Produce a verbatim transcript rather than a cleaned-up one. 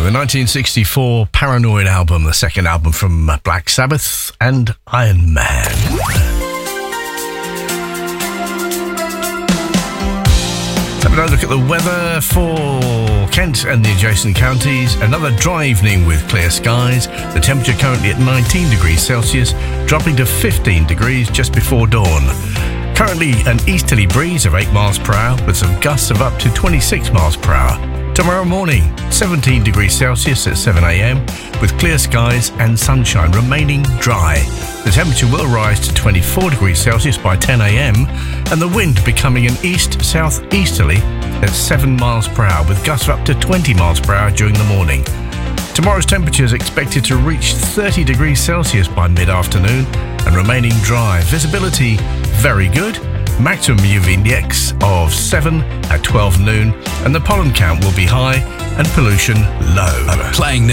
the nineteen sixty-four Paranoid album, the second album from Black Sabbath and Iron Man. Let's have another look at the weather for Kent and the adjacent counties. Another dry evening with clear skies. The temperature currently at nineteen degrees Celsius, dropping to fifteen degrees just before dawn. Currently an easterly breeze of eight miles per hour with some gusts of up to twenty-six miles per hour. Tomorrow morning, seventeen degrees Celsius at seven a.m. with clear skies and sunshine remaining dry. The temperature will rise to twenty-four degrees Celsius by ten a.m. and the wind becoming an east-southeasterly at seven miles per hour with gusts of up to twenty miles per hour during the morning. Tomorrow's temperature is expected to reach thirty degrees Celsius by mid-afternoon and remaining dry. Visibility very good. Maximum U V index of seven at twelve noon, and the pollen count will be high and pollution low. Playing